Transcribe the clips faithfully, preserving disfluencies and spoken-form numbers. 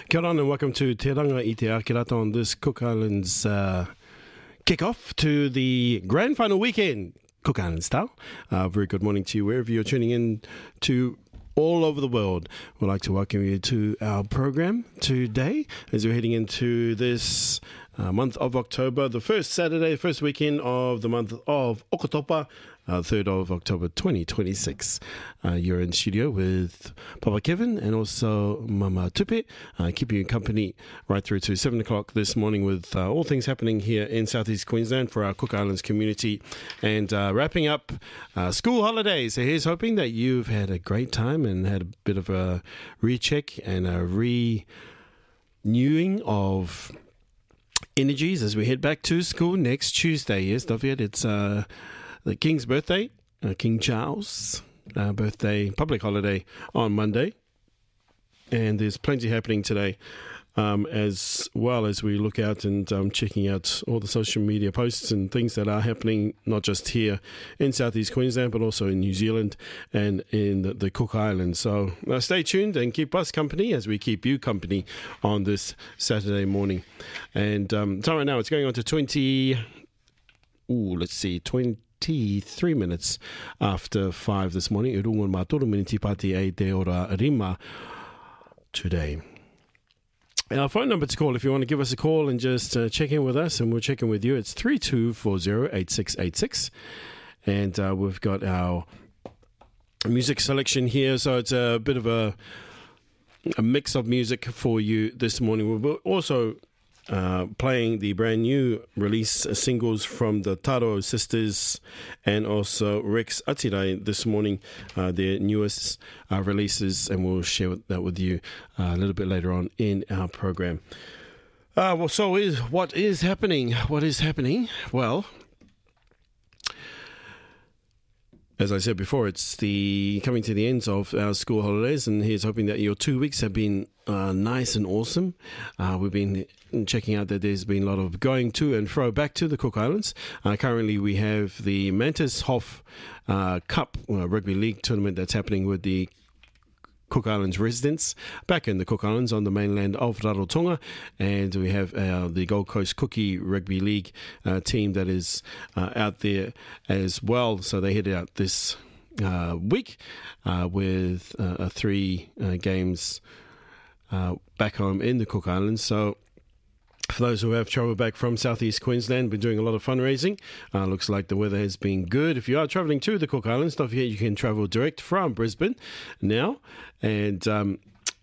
Kia ora and welcome to Te Ranga i Te Akirata on this Cook Islands uh, kick-off to the grand final weekend, Cook Islands style. Uh, very good morning to you wherever you're tuning in to all over the world. We'd like to welcome you to our program today as we're heading into this uh, month of October, the first Saturday, first weekend of the month of Okotopa, uh, third of October twenty twenty-six. Uh, you're in studio with Papa Kevin and also Mama Tupe, uh, keeping you company right through to seven o'clock this morning with uh, all things happening here in Southeast Queensland for our Cook Islands community, and uh, wrapping up uh, school holidays. So here's hoping that you've had a great time and had a bit of a recheck and a renewing of energies as we head back to school next Tuesday. Yes, don't forget it's uh, the King's birthday, uh, King Charles' uh, birthday, public holiday on Monday, and there's plenty happening today. Um, as well as we look out and um, checking out all the social media posts and things that are happening, not just here in Southeast Queensland, but also in New Zealand and in the, the Cook Islands. So uh, stay tuned and keep us company as we keep you company on this Saturday morning. And um, so right now it's going on to twenty, ooh, let's see, twenty-three minutes after five this morning. E runga mā toru miniti pāti e te ora rima today. Our phone number to call if you want to give us a call and just uh, check in with us, and we'll check in with you. It's three two four zero eight six eight six. And uh, we've got our music selection here, so it's a bit of a, a mix of music for you this morning. We're also uh, playing the brand new release singles from the Taro sisters and also Rex Atirai this morning, uh, their newest uh, releases, and we'll share that with you uh, a little bit later on in our program. Uh, well, so is what is happening? What is happening? Well, as I said before, it's the coming to the ends of our school holidays, and here's hoping that your two weeks have been uh, nice and awesome. Uh, we've been checking out that there's been a lot of going to and fro back to the Cook Islands. Uh, currently, we have the Mantis Hoff uh, Cup uh, Rugby League tournament that's happening with the Cook Islands residents back in the Cook Islands on the mainland of Rarotonga, and we have uh, the Gold Coast Cookie Rugby League uh, team that is uh, out there as well. So they headed out this uh, week uh, with uh, three uh, games uh, back home in the Cook Islands. So for those who have travelled back from Southeast Queensland, been doing a lot of fundraising. Uh, looks like the weather has been good. If you are travelling to the Cook Islands, don't forget you can travel direct from Brisbane now. And um,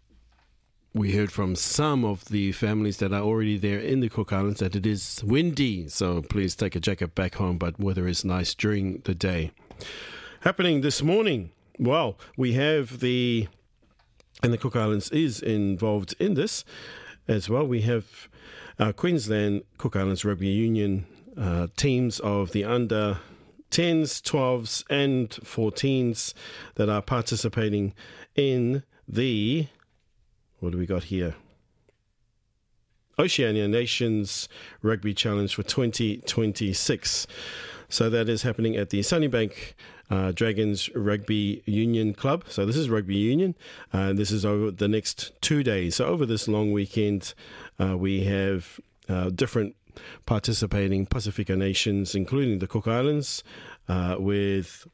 we heard from some of the families that are already there in the Cook Islands that it is windy. So please take a jacket back home, but weather is nice during the day. Happening this morning, well, we have the, and the Cook Islands is involved in this as well. We have Uh, Queensland Cook Islands Rugby Union uh, teams of the under tens, twelves and fourteens that are participating in the, what do we got here? Oceania Nations Rugby Challenge for twenty twenty-six. So that is happening at the Sunnybank uh, Dragons Rugby Union Club. So this is Rugby Union. Uh, this is over the next two days. So over this long weekend, uh, we have uh, different participating Pacifica nations, including the Cook Islands, uh, with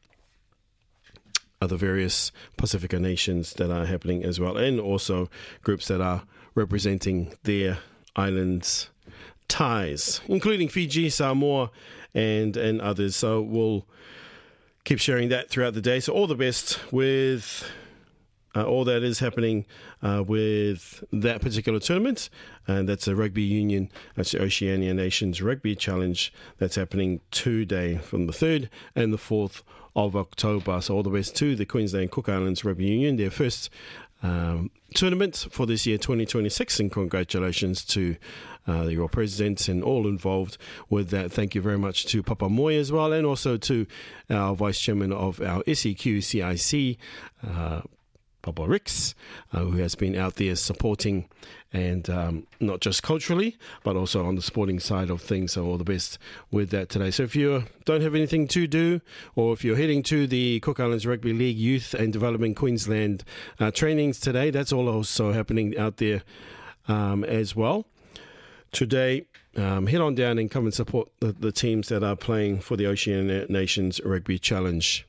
other various Pacifica nations that are happening as well, and also groups that are representing their islands' ties, including Fiji, Samoa, and and others. So we'll keep sharing that throughout the day. So all the best with uh, all that is happening uh, with that particular tournament. And that's a Rugby Union, that's the Oceania Nations Rugby Challenge that's happening today from the third and the fourth of October. So all the best to the Queensland Cook Islands Rugby Union, their first um, tournament for this year twenty twenty-six, and congratulations to uh, your president and all involved with that. Thank you very much to Papa Moy as well, and also to our vice chairman of our S E Q C I C, uh, Papa Rix, uh, who has been out there supporting, and um, not just culturally, but also on the sporting side of things. So all the best with that today. So if you don't have anything to do, or if you're heading to the Cook Islands Rugby League Youth and Development Queensland uh, trainings today, that's all also happening out there um, as well. Today, um, head on down and come and support the, the teams that are playing for the Oceania Nations Rugby Challenge.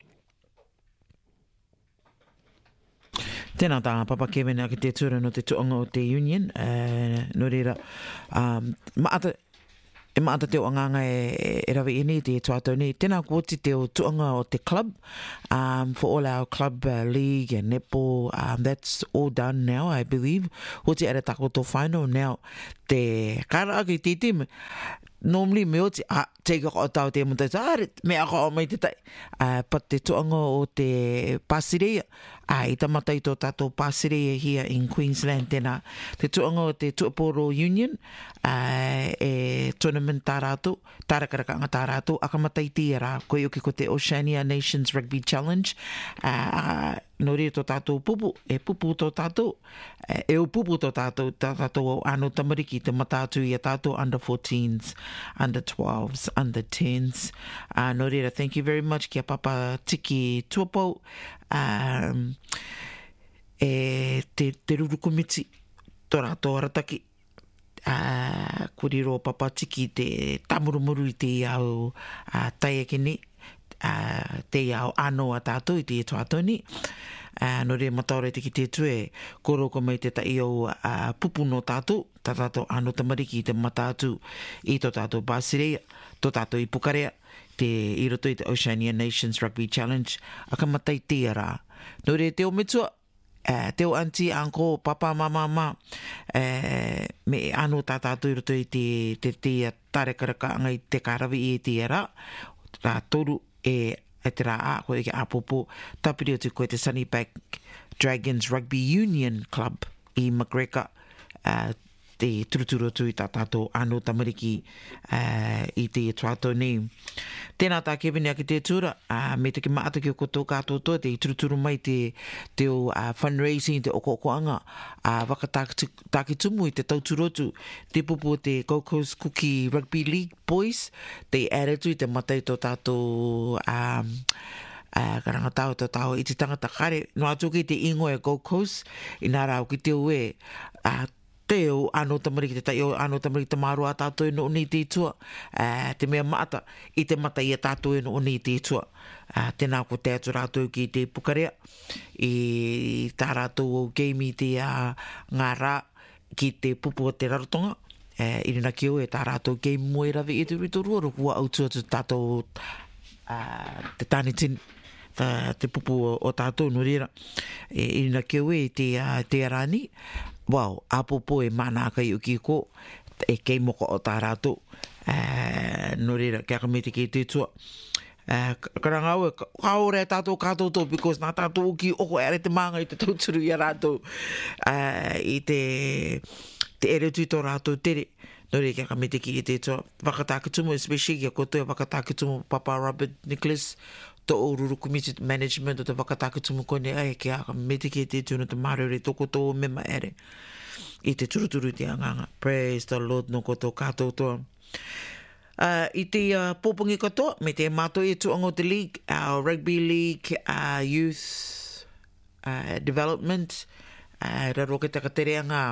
Tēnā tā papa Kevin ki te tura no te tuanga o te Union. Uh, no reira, um, maata, e maata te o anganga e, e rawi ini te tuatau ni. Tēnā kōti te o tuanga o te club. Um, for all our club uh, league and netball, um, that's all done now, I believe. Hoti ara takoto whanau now. Te kara aki te te normally me oti a te ka o tau te mutai sa me ako o mai te tai uh, but te tuanga o te Pasirea a i tamatai tō tātou Pasirea here in Queensland tēnā te tuanga o te Tuaporo Union uh, e tournament tā rātou tārakaraka tā rātou akamatai tia rā koe oki ko te Oceania Nations Rugby Challenge uh, no rea tō tātou pupu e pupu tō tātou e o pupu tō tātou tā tātou o ano tamariki te matātu i a tātou under fourteens under twelves, under tens. Uh, no reira, thank you very much kia papa Tiki Tuapo. Um, e te, te ruru komiti tō rātou arataki. Uh, kuriro papa Tiki te tamurumuru i te au uh, taiakini. Uh, te au ano a tātou i te tuatoni. Uh, no re mataore te ki te tue koro ko mai te tai o uh, pupu no tātou tā tātou ano tamariki te matātu i tō tātou Pasirea tō tātou i Pukarea te i roto i te Oceania Nations Rugby Challenge aka matai te rā no re te o metua uh, te o auntie, uncle, papa, mama, mama uh, me ano tā tātou i roto i te te te tarekaraka ngai te karawi i te rā rā toru e e te rā a koe ke apopo tapiri o te koe te Sunnybank Dragons Rugby Union Club i McGregor uh, te turuturu atu i tā tātou ano tamariki uh, i te tuato ni. Tēnā tā Kevin aki te tura, uh, me te ki maata ki o koto kātou toa, te turuturu mai te, te o uh, fundraising, te okokoanga, uh, wakatāki tumu i te tauturotu, te pupu te Gold Coast Cookie Rugby League Boys, te added i te matai tō tātou um, Uh, karanga tau tau tau i te tangata kare no atu ki te ingo e Gold Coast i nā rau ki te ue uh, te o ano tamariki te tai o ano tamariki te marua tātou e no ni te itua uh, te mea maata i te mata i a tātou e no ni te itua uh, tēnā ko te atu rātou ki te Pukarea i tā rātou o game i te uh, ngā rā ki te pupu o te Rarotonga uh, i rina ki o e tā rātou game moe rawi i te ritorua rukua autua tu tātou uh, te tānitin Uh, te pupu o, o tātou no reira e ina keu e te, uh, te arani wow, apopo e mana kai uki ko e kei moko o tā rātou uh, no reira kia kamete ki te tua uh, karangau e kaore tātou kātou tō because nā tātou uki oko ere te manga i te tauturu i a rātou uh, i te te ere tui tō rātou tere no reira kia kamete ki te tua wakatākitumu especially kia kotoe wakatākitumu Papa Robert Nicholas to o ruru community management o te wakatākitumu kone ai ki a me te ki te tūna te marere toko tō mema ere i te turuturu te anganga. Praise the Lord no koto kātou toa. Uh, I te uh, pōpungi katoa, me te mātou i tuanga o te league, our rugby league, uh, youth uh, development, uh, raro ke takatere ngā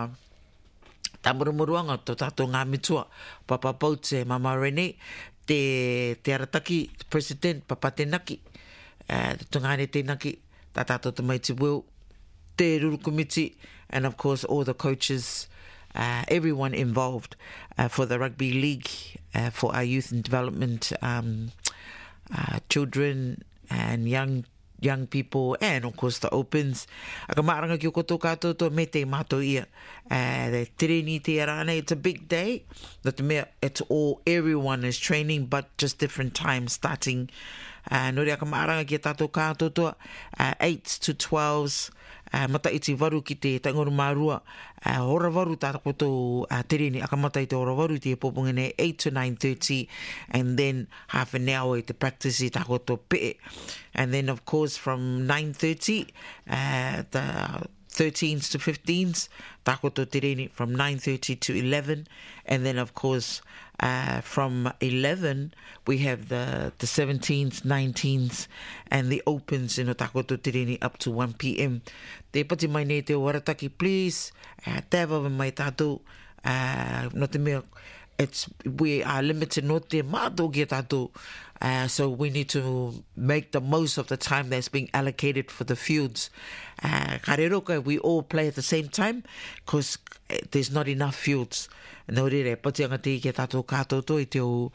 tamurumuruanga tō tātou ngā mitua, Papa Pautse, Mama Rene, te, te arataki, President, Papa Tenaki, uh, te tungane Tenaki, tā tātou te maiti will, te ruru komiti, and of course all the coaches, uh, everyone involved uh, for the rugby league, uh, for our youth and development, um, uh, children and young young people, and of course the opens. Aka maaranga ki o koto kātou to me te mātou ia. Uh, the tireni te arane, it's a big day. That me, it's all, everyone is training, but just different times starting. Uh, nori aka maaranga ki a tātou kātou to uh, eight to twelve. Uh, mata iti waru ki te tangoru mārua. Uh, ora waru tāta koto uh, tereni, aka mata i te ora waru te popongene eight to nine thirty, and then half an hour i te practice i tā koto pe. And then of course from nine thirty, uh, the thirteens to fifteens, takoto tireni from nine thirty to eleven. And then, of course, uh, from eleven, we have the, the seventeens, nineteens, and the opens in takoto tireni up to one p.m. Te pati mai nei te warataki, please, uh, tewa mai tātou, uh, no te mea, it's, we are limited no te mātou ki tātou. Uh, so we need to make the most of the time that's being allocated for the fields. Uh, kareroka, we all play at the same time because there's not enough fields. Nō rere, pati anga te ki tātou kātou toi te o,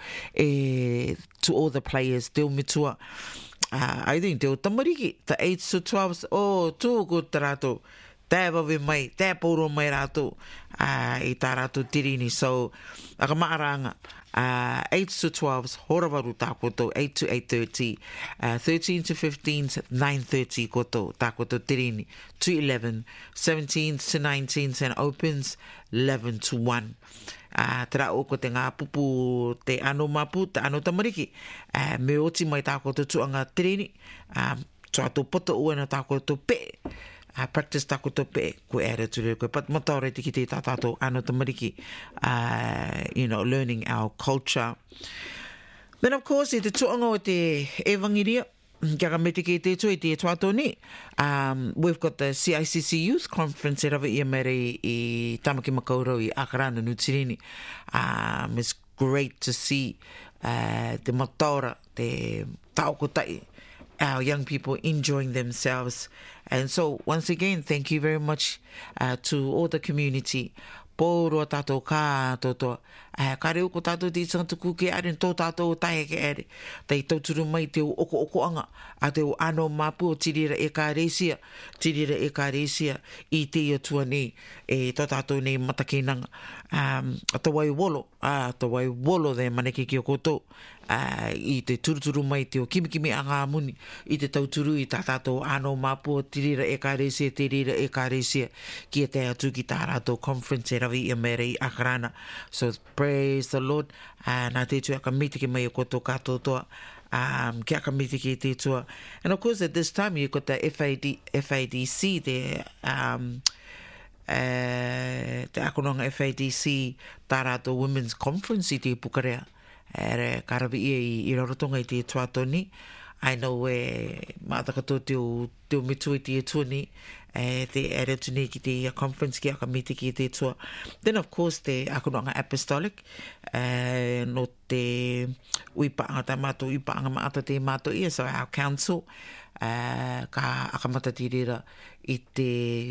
e, to all the players, te o mitua. Uh, I think te o tamariki, the eights to twelves, oh, tōku te rātou. Tē wawe mai, tē pōro mai rātou, uh, i tā rātou tirini. So, aka maaranga, uh, eights to twelves, horawaru tā koto, eight to eight thirty, uh, thirteen to fifteens, nine thirty koto, tā koto tirini, to eleven, seventeens to nineteens, and opens, eleven to one. Uh, tera o ko te ngā pupu te ano mapu, te ano tamariki, uh, me oti mai tā koto tuanga tirini, um, so ato poto ua na tā koto pe, Uh, practice takoto pe ko era tu ko pat mataure te ki te tātātou ano tamariki, uh, you know, learning our culture. Then of course, i te tuanga o te evangiria, kia ka mete ki te tui te tuato ni, um, we've got the C I C C Youth Conference e rawa ia mere i Tamaki Makaurau i Akarana Nutirini. Um, it's great to see uh, te mataura, te taukotai, our young people enjoying themselves. And so, once again, thank you very much uh, to all the community. Pōroa tātou kā toto. Uh, ka reo ko tātou te tangata kuke are, tō tātou tae ke are. Tei tauturu mai te o oko oko anga. A te o ano mapu o tirira e kā reisia. Tirira e kā reisia i te atua nei. E tō tātou nei matakinanga. Um, a tawai wolo. A tawai wolo de maneke ki o koto. Uh, I te turuturu mai te o kimikimi a ngā muni. I te tauturu i tā tātou ano mapu o tirira e kā reisia. Tirira e kā reisia. Ki e te atu ki tā rātou conference e rawi i mere i Akarana. So, praise the Lord. Uh, nā te tua ka miti ki mai o koto kātou toa. Um, kia ka miti ki te tua. And of course at this time you've got the F A D, F A D C there. Um, uh, te akononga F A D C tā rātou Women's Conference i te pukarea. Ere karawi ia i, i rarotonga i te tuatoni. I know e mātakato te o, te o mitu i te tuani. E te ere tuni ki te conference ki aka miti ki te tua. Then of course te akononga apostolic. Uh, no te uipaanga ta mātou, uipaanga maata te mātou ia. So our council uh, ka akamata tirira i te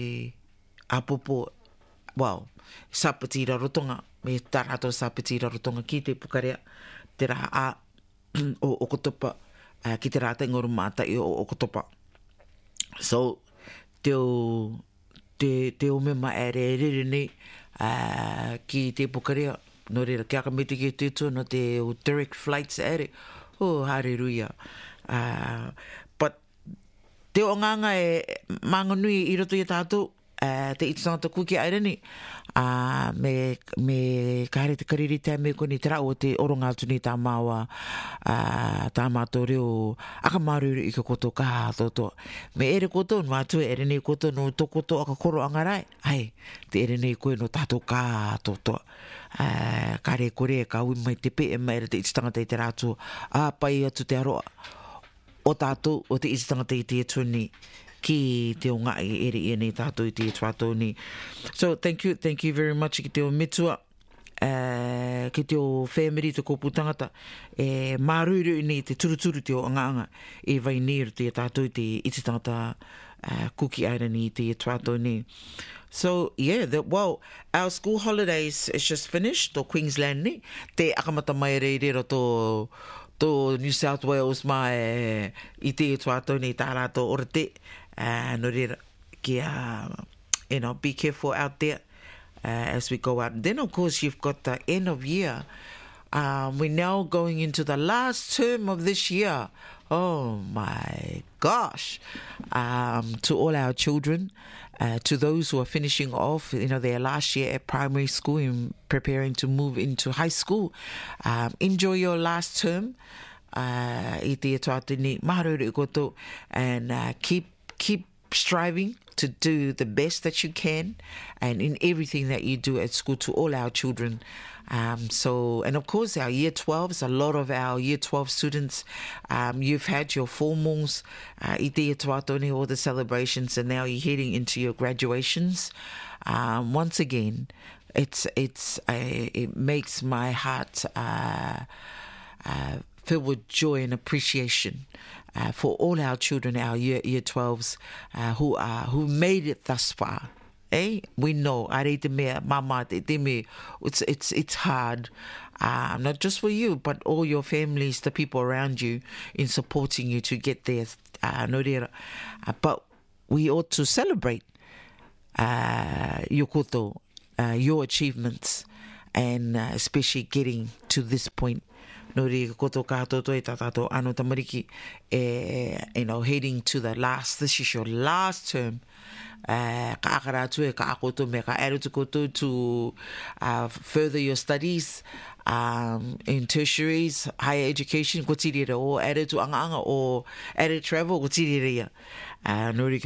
apopo, well, sapati rarotonga. Me tarato sapati rarotonga ki te pukarea. Te raha a o okotopa. Uh, ki te rata ingoru mata i o okotopa. So, te o, te, te o mema ere e rere nei uh, ki te pokarea. No reira, kia ka miti ki te tū, no te o direct flights ere. Oh, hareruia. Uh, but te o nganga e manganui i roto i tātou. Uh, te iti tangata kuki aere ni. Uh, me, me kāre te kariri te me koni te rao te oronga atu ni tā māua uh, tā mātou reo akamāruru i ka koto ka toto. Me ere koto, no atu ere nei koto, no tō koto aka koro angarai. Ai, te ere nei koe no tātou ka toto. Uh, kāre kore ka ui mai te pe e mai ere te iti tangata i te rātua. A pai atu te aroa. O tātou, o te iti tangata i te etu ni. Ki te o ngai ere i nei tātou i te tuatou ni. So, thank you, thank you very much ki te o mitua, uh, ki te o whemiri te kōpū tangata, e māruru i nei te turuturu te o anga-anga, e vai niru te tātou i te iti tangata uh, kuki aira ni te tuatou ni. So, yeah, the, well, our school holidays is just finished, o Queensland ni, te akamata mai rei rero tō tō New South Wales mai i te tuatou ni tā rātou ora te. Uh, no reira, kia, you know, be careful out there uh, as we go out. And then, of course, you've got the end of year. Um, we're now going into the last term of this year. Oh, my gosh. Um, to all our children, uh, to those who are finishing off, you know, their last year at primary school and preparing to move into high school, um, enjoy your last term. Uh, i te tuatini, maharuru i koto, and uh, keep keep striving to do the best that you can, and in everything that you do at school to all our children. Um, so, and of course, our year twelves, a lot of our year twelve students, um, you've had your formals, uh, i te tuatone, all the celebrations, and now you're heading into your graduations. Um, once again, it's it's uh, it makes my heart uh, uh, fill with joy and appreciation uh, for all our children, our year year twelves, uh, who are who made it thus far. Eh? We know, mama, it's it's it's hard, uh, not just for you, but all your families, the people around you, in supporting you to get there. Uh, uh, but we ought to celebrate uh, your koto, uh, your achievements, and uh, especially getting to this point. No re koto katoto e tatato ano tamariki, you know, heading to the last. This is your last term. Uh, to uh, further your studies um, in tertiaries, higher education, or added to anga or added travel, uh,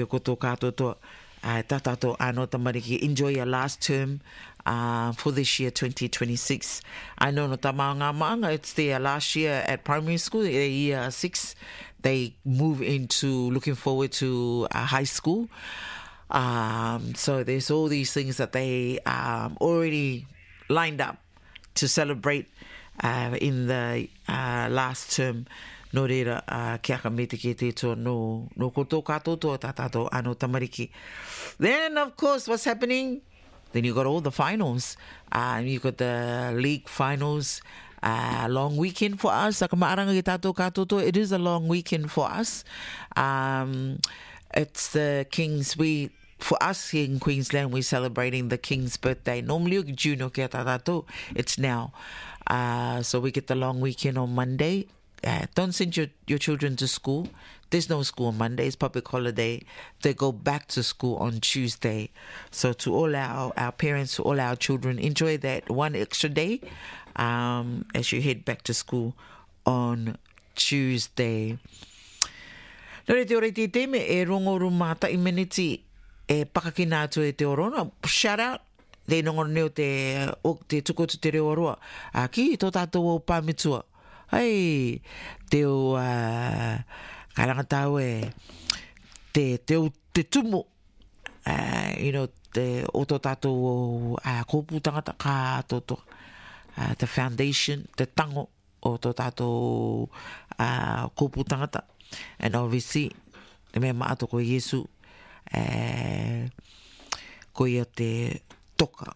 enjoy your last term uh, for this year twenty twenty-six. I know no tamanga manga, it's their last year at primary school, year six. They move into looking forward to uh, high school. Um, so there's all these things that they um, already lined up to celebrate uh, in the uh, last term. No reira kia ka me te ke te to no no koto katoto tatato ano tamariki. Then of course what's happening? Then you got all the finals. Uh, you got the league finals. Uh, long weekend for us. It is a long weekend for us. Um, it's the King's. We for us here in Queensland, we're celebrating the King's birthday. Normally, June it's now. Uh, so we get the long weekend on Monday. Uh, don't send your, your children to school. There's no school on Monday. It's public holiday. They go back to school on Tuesday. So to all our, our parents, to all our children, enjoy that one extra day um, as you head back to school on Tuesday. Nore te ore te teme e rongoru mata i meneti e pakakina atu e te orona. Shout out. Te nongor neo te o te tuko tu te reo roa. A ki tō tātou o pāmitua. Hei, te o uh, karanga tau e te, te o te tumu. Uh, you know, te o tō tātou o uh, kōpū tangata ka tō uh, the foundation, te tango o tō tātou uh, kōpū tangata. And obviously, te mea maato ko Yesu, uh, ko ia te toka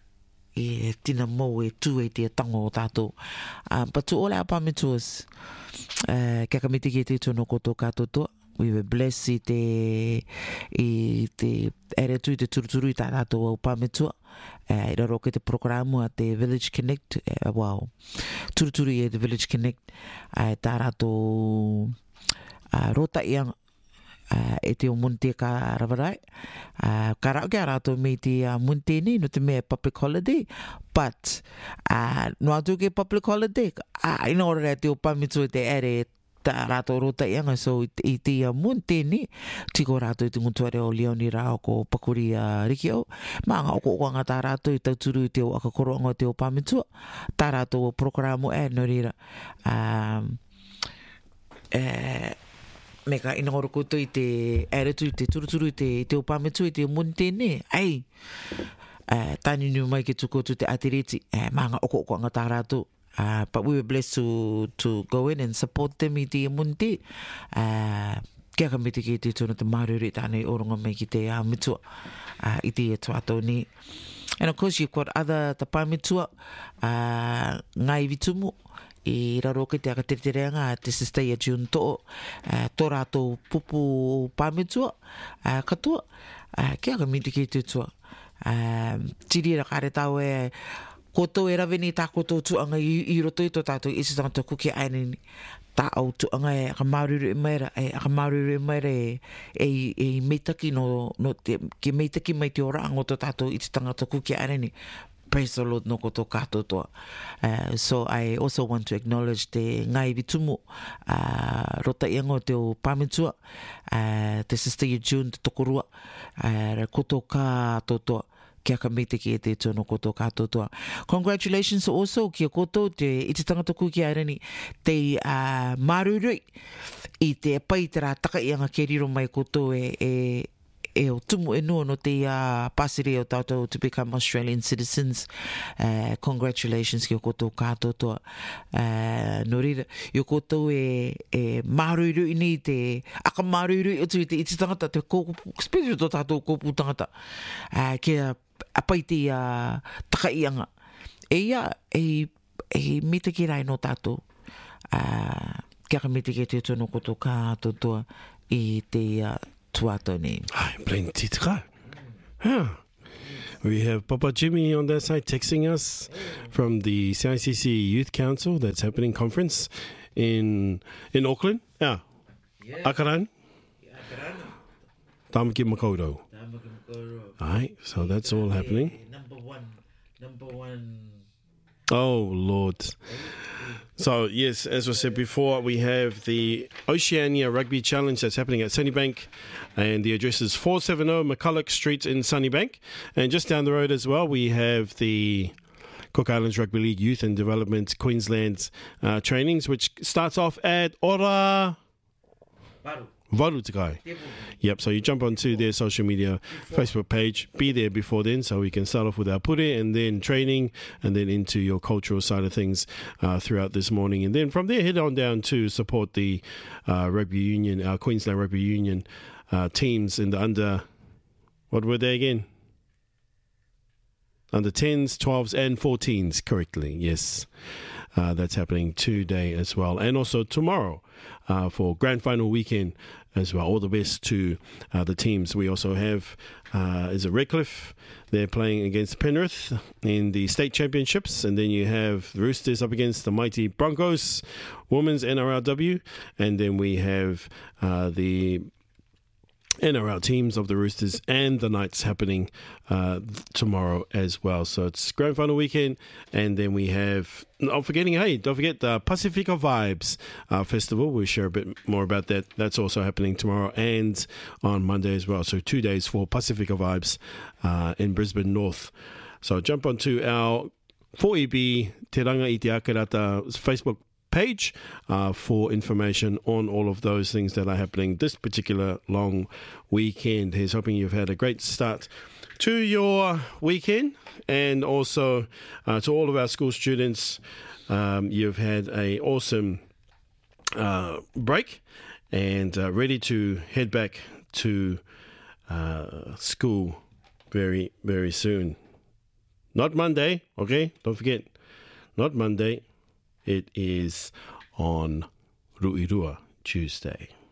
e tina mo e tu e te tango o tātou. Um, but to all our pāmituas, uh, kia ka miti ki te tono koto kātotoa, we were blessed i te, i te ere tui te turuturu i tā tātou au pāmitua. Uh, I raro ke te programu a te Village Connect, uh, wow, turuturu i e te Village Connect, uh, tā tātou uh, rota ianga. Uh, e te o munte ka rawarai. Uh, ka rao kia rātou me te uh, munte ni, no te mea public holiday. But, uh, no atu ke public holiday, uh, ina ora rea te o pamitu te ere tā rātou rota ianga. So, i te uh, munte ni, tiko rātou i te ngutuare o Leoni rao ko pakuri uh, rikio. Mā ngā oko oanga tā rātou i tauturu i te o akakoroanga te o pamitua. Tā rātou o programu e no rira. Um, e... Me ka ina oro koto i te eretu, i te turuturu, i te, te opamitu, i te munte ne. Ai, uh, tani niu mai ke tukotu te atireti. Uh, Manga oko oko anga tā rātou. Uh, but we were blessed to, to go in and support them i te munte. Uh, kia ka miti ki te tuna te maruri tāne oronga mai ki te uh, mitua uh, i te tuatou ni. And of course you've got other te pāmitua, uh, ngai vitumu. I raro ke te aka te tereanga te sistei a June to'o uh, tō rātou pupu pāmitua uh, katoa uh, kia ka miti ki te tua uh, tiri ra kare tau e koto e rawini tā koto tuanga i, i roto i tō tātou isi tangata kuki ainini tā au tuanga e aka maruru e maira e aka maruru e maira e, e, e meitaki no, no te, ke meitaki mai te ora ango tō tātou isi tangata kuki ainini. praise the Lord no koto katoa. Uh, so I also want to acknowledge te ngai vitumu uh, rota iango te o Pamitua, uh, te Sister Eugene te tokorua, uh, koto katoa. Kia ka mite ki e te tono koto katoa. Congratulations also kia koto te iti tangata ku ki airani te uh, marurui i te pai te rā taka ianga ke riro mai koto e, e, e o tumu e nua no te uh, pasiri o tātou to become Australian citizens. Uh, congratulations kia koto katoa. Uh, no rira, i koto e, e marurui ni te aka marurui o tu te iti tangata te kōpupu, especially to tātou kōpupu tangata. Uh, kia apai te uh, takaianga. E ia, e, e mita ki rai no tātou. Uh, kia ka mita ki te tono koto katoa i te uh, tuato ni. Ai, plenty tika. Yeah. We have Papa Jimmy on that side texting us from the C I C C Youth Council that's happening conference in in Auckland. Yeah. Yeah. Akarani. Yeah, Akarani. Tamaki Makoto. Alright, so that's all happening. Number one, number one. Oh, Lord. So, yes, as I said before, we have the Oceania Rugby Challenge that's happening at Sunnybank, and the address is four seventy McCulloch Street in Sunnybank. And just down the road as well, we have the Cook Islands Rugby League Youth and Development Queensland uh, trainings, which starts off at Ora Baru. Varutakai. Yep, so you jump onto their social media Facebook page, be there before then, so we can start off with our pure and then training and then into your cultural side of things uh, throughout this morning. And then from there, head on down to support the uh, Rugby Union, our Queensland Rugby Union uh, teams in the under, what were they again? Under tens, twelves and fourteens, correctly, yes. Uh, that's happening today as well. And also tomorrow uh, for grand final weekend as well. All the best to uh, the teams. We also have, uh, is it Redcliffe? They're playing against Penrith in the state championships. And then you have the Roosters up against the mighty Broncos, Women's N R L W. And then we have uh, the N R L teams of the Roosters and the Knights happening uh, tomorrow as well. So it's grand final weekend, and then we have, I'm forgetting, hey, don't forget the Pacifica Vibes uh, Festival. We'll share a bit more about that. That's also happening tomorrow and on Monday as well. So two days for Pacifica Vibes uh, in Brisbane North. So jump onto our four E B Te Ranga i Te Akarata Facebook page uh, for information on all of those things that are happening this particular long weekend. Here's hoping you've had a great start to your weekend, and also uh, to all of our school students, um, you've had a awesome uh, break and uh, ready to head back to uh, school very, very soon. Not Monday, okay? Don't forget, not Monday. It is on Ruirua Tuesday.